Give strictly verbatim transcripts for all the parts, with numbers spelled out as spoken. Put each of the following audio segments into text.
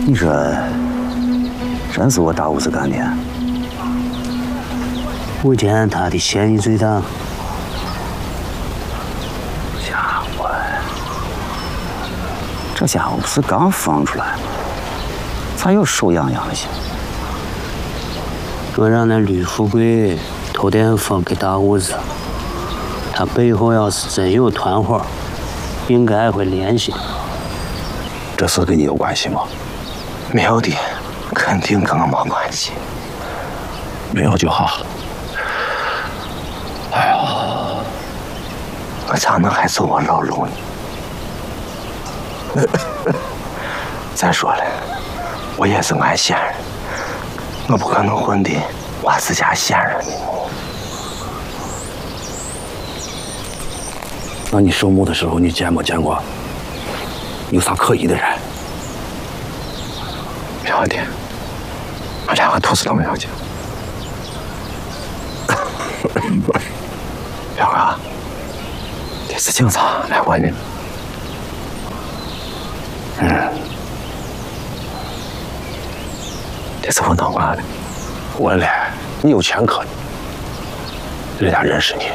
你说，真是我大屋子干的？ 我见他的嫌疑最大。 家伙，这家伙不是刚放出来吗？咋又手痒痒了些？ 我让那吕富贵偷电风给大屋子，他背后要是真有团伙，应该会联系。 这事跟你有关系吗？ 没有的，肯定跟我没关系。 没有就好。哎呀， 我咋能还走我老路呢？再说了，我也是俺县人，我不可能混的我自家县人的墓。 那你守墓的时候，你见没见过有啥可疑的人？ 了解，我连个兔子都没有见。表哥，这是警察来问你。 嗯， 这是我当官的。 我嘞，你有前科，人家认识你。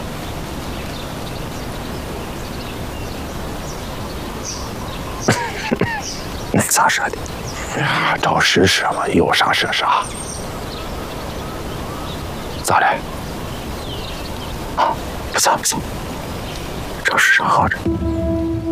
那咋说的？ 呀，找实事嘛，有啥说啥。咋嘞？ 啊，不错不错，这世上好着。